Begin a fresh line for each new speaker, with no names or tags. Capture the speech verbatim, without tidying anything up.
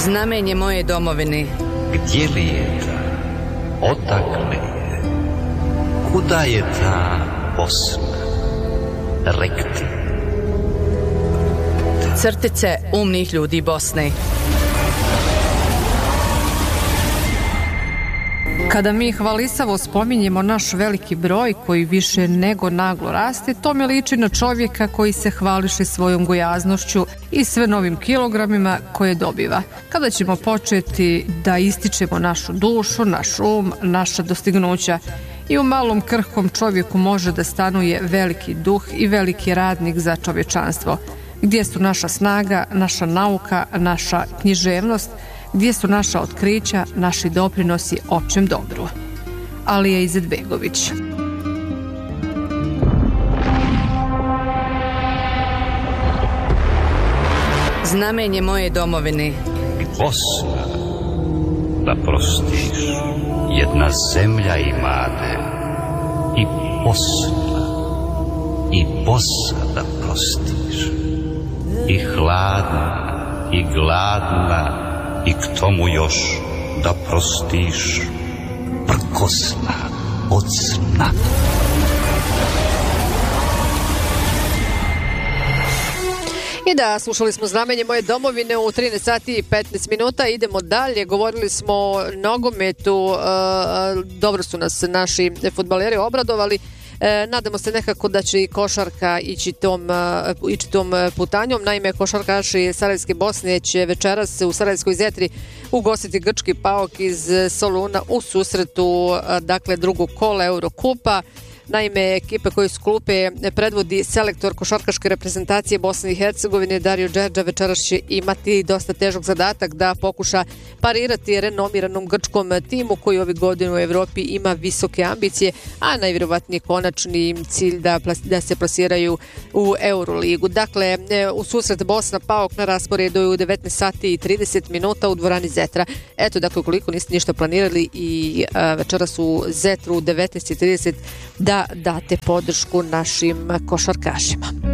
Znamenje moje domovine.
Gdje li je ta? Odakle je? Kuda je ta Bosna? Rekti.
Crtice umnih ljudi Bosne.
Kada mi hvalisavo spominjemo naš veliki broj koji više nego naglo raste, to me liči na čovjeka koji se hvališe svojom gojaznošću i sve novim kilogramima koje dobiva. Kada ćemo početi da ističemo našu dušu, naš um, naša dostignuća, i u malom krhkom čovjeku može da stanuje veliki duh i veliki radnik za čovječanstvo. Gdje su naša snaga, naša nauka, naša književnost, gdje su naša otkrića, naši doprinosi općem dobru. Alija Izetbegović.
Znamenje moje domovine.
Bosna, da prostiš, jedna zemlja imade, i Bosna, i Bosa da prostiš, i hladna, i gladna, i k tomu još da prostiš, prkosna od sna.
I da, slušali smo Znamenje moje domovine u trinaest sati i petnaest minuta. Idemo dalje, govorili smo o nogometu, dobro su nas naši fudbaleri obradovali. E, nadamo se nekako da će i košarka ići tom, ići tom putanjom. Naime, košarkaši Sarajevske Bosne će večeras u Sarajevskoj Zetri ugostiti grčki PAOK iz Soluna u susretu, dakle, drugog kola Eurokupa. Naime, ekipe koje su klupe predvodi selektor košarkaške reprezentacije Bosne i Hercegovine Dario Džerdža večeras će imati dosta težak zadatak da pokuša parirati renomiranom grčkom timu koji ove godine u Evropi ima visoke ambicije, a najvjerovatniji konačni cilj da, da se plasiraju u Euroligu. Dakle, u susret Bosna PAOK na rasporedu je u devetnaest sati i trideset minuta u dvorani Zetra. Eto, dakle, ukoliko niste ništa planirali i a, večeras u Zetru u devetnaest i trideset da date podršku našim košarkašima.